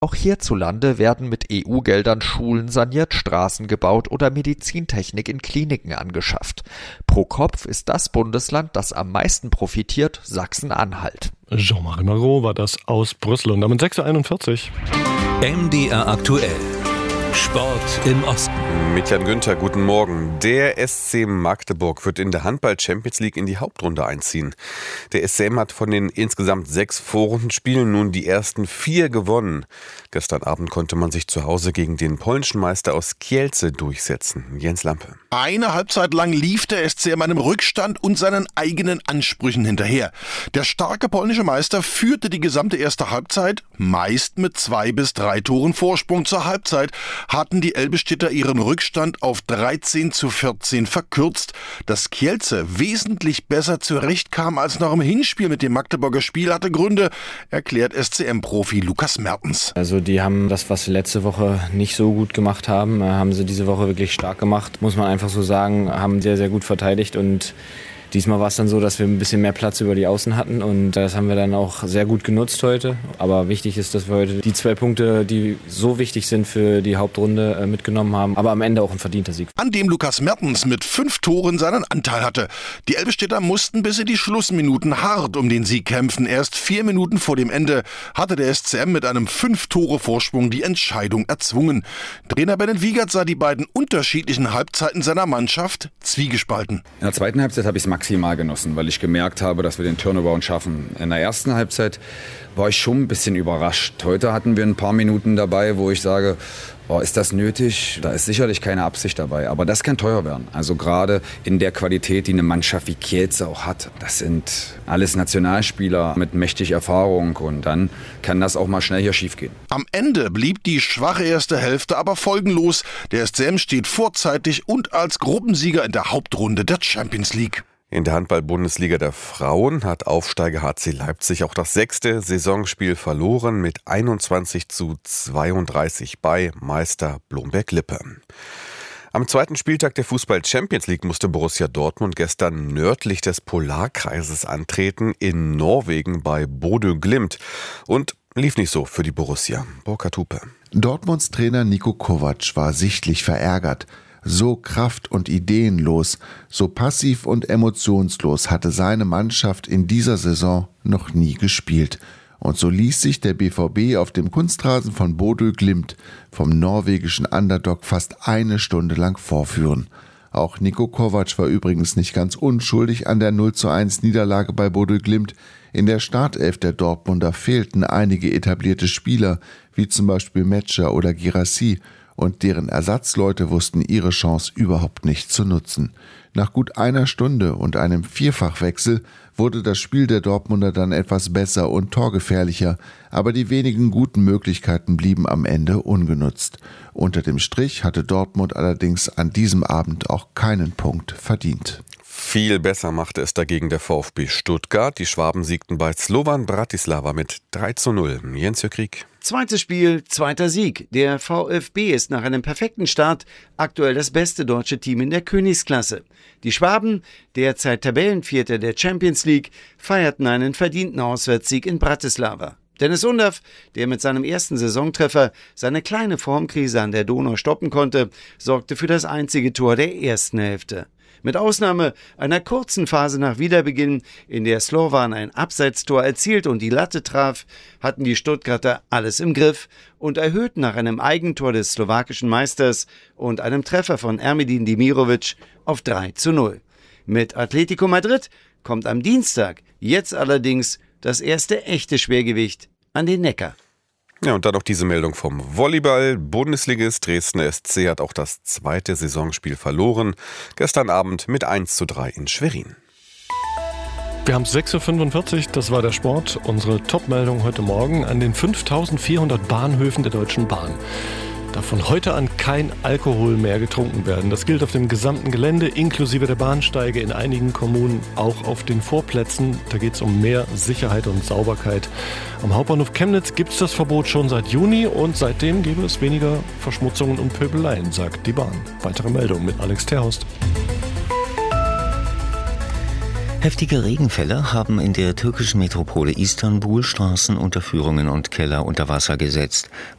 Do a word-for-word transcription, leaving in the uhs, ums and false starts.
Auch hierzulande werden mit E U-Geldern Schulen saniert, Straßen gebaut oder Medizintechnik in Kliniken angeschafft. Pro Kopf ist das Bundesland, das am meisten profitiert, Sachsen-Anhalt. Jean-Marie Marot war das aus Brüssel und damit sechs Uhr einundvierzig. M D R aktuell. Sport im Osten. Mit Jan Günther, guten Morgen. Der S C Magdeburg wird in der Handball-Champions League in die Hauptrunde einziehen. Der S C M hat von den insgesamt sechs Vorrundenspielen nun die ersten vier gewonnen. Gestern Abend konnte man sich zu Hause gegen den polnischen Meister aus Kielce durchsetzen. Jens Lampe. Eine Halbzeit lang lief der S C M einem Rückstand und seinen eigenen Ansprüchen hinterher. Der starke polnische Meister führte die gesamte erste Halbzeit, meist mit zwei bis drei Toren Vorsprung. Zur Halbzeit hatten die Elbstädter ihren Rückstand auf dreizehn zu vierzehn verkürzt. Dass Kielce wesentlich besser zurechtkam als noch im Hinspiel mit dem Magdeburger Spiel, hatte Gründe, erklärt S C M-Profi Lukas Mertens. Also die haben das, was sie letzte Woche nicht so gut gemacht haben, haben sie diese Woche wirklich stark gemacht, muss man einfach so sagen, haben sehr, sehr gut verteidigt und diesmal war es dann so, dass wir ein bisschen mehr Platz über die Außen hatten und das haben wir dann auch sehr gut genutzt heute. Aber wichtig ist, dass wir heute die zwei Punkte, die so wichtig sind für die Hauptrunde, mitgenommen haben, aber am Ende auch ein verdienter Sieg. An dem Lukas Mertens mit fünf Toren seinen Anteil hatte. Die Elbstädter mussten bis in die Schlussminuten hart um den Sieg kämpfen. Erst vier Minuten vor dem Ende hatte der S C M mit einem Fünf-Tore-Vorsprung die Entscheidung erzwungen. Trainer Bennett Wiegert sah die beiden unterschiedlichen Halbzeiten seiner Mannschaft zwiegespalten. In der zweiten Halbzeit habe ich es maximal genossen, weil ich gemerkt habe, dass wir den Turnaround schaffen. In der ersten Halbzeit war ich schon ein bisschen überrascht. Heute hatten wir ein paar Minuten dabei, wo ich sage, oh, ist das nötig? Da ist sicherlich keine Absicht dabei, aber das kann teuer werden. Also gerade in der Qualität, die eine Mannschaft wie Kielce auch hat. Das sind alles Nationalspieler mit mächtig Erfahrung und dann kann das auch mal schnell hier schief gehen. Am Ende blieb die schwache erste Hälfte aber folgenlos. Der S C M steht vorzeitig und als Gruppensieger in der Hauptrunde der Champions League. In der Handball-Bundesliga der Frauen hat Aufsteiger H C Leipzig auch das sechste Saisonspiel verloren mit einundzwanzig zu zweiunddreißig bei Meister Blomberg-Lippe. Am zweiten Spieltag der Fußball-Champions League musste Borussia Dortmund gestern nördlich des Polarkreises antreten, in Norwegen bei Bodø Glimt. Und lief nicht so für die Borussia. Burkhard Hupe. Dortmunds Trainer Niko Kovac war sichtlich verärgert. So kraft- und ideenlos, so passiv und emotionslos hatte seine Mannschaft in dieser Saison noch nie gespielt. Und so ließ sich der B V B auf dem Kunstrasen von Bodø Glimt vom norwegischen Underdog fast eine Stunde lang vorführen. Auch Niko Kovac war übrigens nicht ganz unschuldig an der null zu eins Niederlage bei Bodø Glimt. In der Startelf der Dortmunder fehlten einige etablierte Spieler, wie zum Beispiel Metscher oder Girassi, und deren Ersatzleute wussten ihre Chance überhaupt nicht zu nutzen. Nach gut einer Stunde und einem Vierfachwechsel wurde das Spiel der Dortmunder dann etwas besser und torgefährlicher, aber die wenigen guten Möglichkeiten blieben am Ende ungenutzt. Unter dem Strich hatte Dortmund allerdings an diesem Abend auch keinen Punkt verdient. Viel besser machte es dagegen der VfB Stuttgart. Die Schwaben siegten bei Slovan Bratislava mit drei zu null. Jens Krieg. Zweites Spiel, zweiter Sieg. Der VfB ist nach einem perfekten Start aktuell das beste deutsche Team in der Königsklasse. Die Schwaben, derzeit Tabellenvierter der Champions League, feierten einen verdienten Auswärtssieg in Bratislava. Dennis Undav, der mit seinem ersten Saisontreffer seine kleine Formkrise an der Donau stoppen konnte, sorgte für das einzige Tor der ersten Hälfte. Mit Ausnahme einer kurzen Phase nach Wiederbeginn, in der Slovan ein Abseitstor erzielt und die Latte traf, hatten die Stuttgarter alles im Griff und erhöhten nach einem Eigentor des slowakischen Meisters und einem Treffer von Ermedin Demirovic auf drei zu null. Mit Atletico Madrid kommt am Dienstag jetzt allerdings das erste echte Schwergewicht an den Neckar. Ja, und dann noch diese Meldung vom Volleyball. Bundesligist Dresdner S C hat auch das zweite Saisonspiel verloren. Gestern Abend mit eins zu drei in Schwerin. Wir haben sechs Uhr fünfundvierzig, das war der Sport. Unsere Top-Meldung heute Morgen: an den fünftausendvierhundert Bahnhöfen der Deutschen Bahn darf von heute an kein Alkohol mehr getrunken werden. Das gilt auf dem gesamten Gelände, inklusive der Bahnsteige, in einigen Kommunen auch auf den Vorplätzen. Da geht es um mehr Sicherheit und Sauberkeit. Am Hauptbahnhof Chemnitz gibt es das Verbot schon seit Juni und seitdem gäbe es weniger Verschmutzungen und Pöbeleien, sagt die Bahn. Weitere Meldung mit Alex Terhorst. Heftige Regenfälle haben in der türkischen Metropole Istanbul Straßen, Unterführungen und Keller unter Wasser gesetzt.